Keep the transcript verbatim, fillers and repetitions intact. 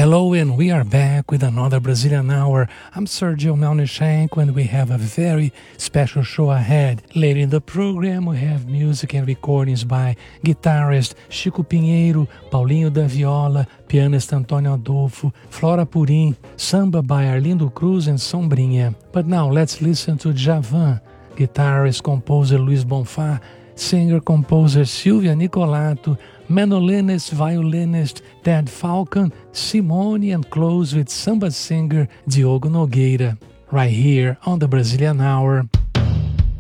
Hello, and we are back with another Brazilian Hour. I'm Sergio Melnichenko, and we have a very special show ahead. Later in the program, we have music and recordings by guitarist Chico Pinheiro, Paulinho da Viola, pianist Antônio Adolfo, Flora Purim, samba by Arlindo Cruz and Sombrinha. But now let's listen to Djavan, guitarist, composer Luiz Bonfá, singer-composer Silvia Nicolato, mandolinist, violinist Ted Falcon, Simone, and close with samba singer Diogo Nogueira, right here on the Brazilian Hour.